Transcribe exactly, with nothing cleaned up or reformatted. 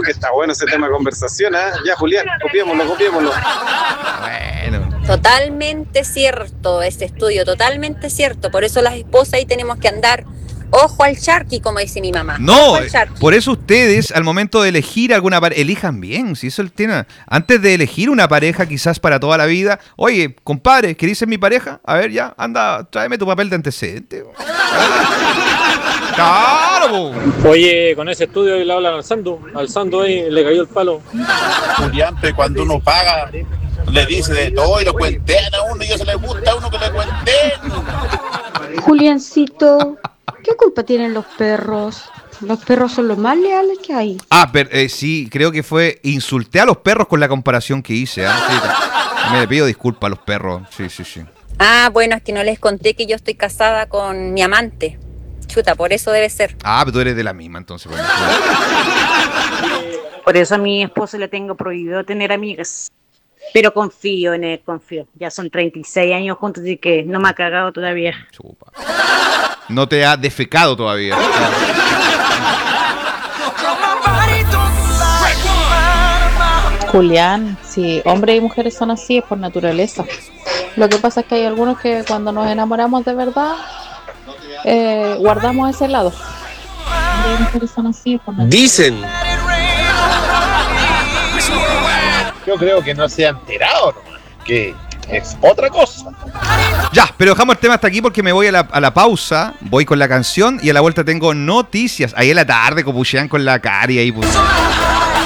Uh, que está bueno ese tema de conversación, ¿eh? Ya, Julián, copiémoslo, copiémoslo. Bueno. Totalmente cierto ese estudio, totalmente cierto. Por eso las esposas ahí tenemos que andar ojo al charqui, como dice mi mamá. No, Ojo al charqui. por eso ustedes al momento de elegir alguna pareja, elijan bien, si eso es el tema. Antes de elegir una pareja quizás para toda la vida, oye, compadre, ¿querés ser mi pareja? A ver ya, anda, tráeme tu papel de antecedente. Claro, po. Oye, con ese estudio le hablan al Sandu, al Sandu ahí le cayó el palo. Julián, cuando uno paga, le dice de todo y lo cuentean a uno y eso le gusta a uno que le cuenten. Juliancito, ¿qué culpa tienen los perros? Los perros son los más leales que hay. Ah, pero eh, sí, creo que fue, insulté a los perros con la comparación que hice. ¿eh? Sí, me pido disculpas a los perros, sí, sí, sí. Ah, bueno, es que no les conté que yo estoy casada con mi amante. Chuta, por eso debe ser. Ah, pero tú eres de la misma, entonces. Bueno. Por eso a mi esposo le tengo prohibido tener amigas. Pero confío en él, confío. Ya son treinta y seis años juntos, así que no me ha cagado todavía. Chupa. No te ha defecado todavía. Julián, si hombres y mujeres son así es por naturaleza. Lo que pasa es que hay algunos que cuando nos enamoramos de verdad eh, guardamos ese lado. Hombres y mujeres son así es por naturaleza. Dicen. Yo creo que no se ha enterado nomás, que es otra cosa. Ya, pero dejamos el tema hasta aquí porque me voy a la, a la pausa, voy con la canción y a la vuelta tengo noticias. Ahí en la tarde, copuchean con la Cari ahí, pues.